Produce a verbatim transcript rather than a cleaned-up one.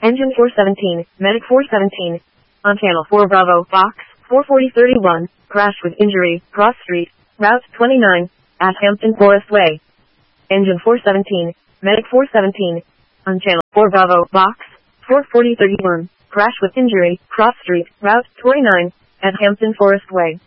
Engine four seventeen, Medic four seventeen. On Channel four Bravo, Box, four forty thirty-one, crashed with injury, cross street, Route twenty-nine, at Hampton Forest Way. Engine four seventeen, Medic four seventeen. On Channel four Bravo, Box, four forty thirty-one, crashed with injury, cross street, Route twenty-nine, at Hampton Forest Way.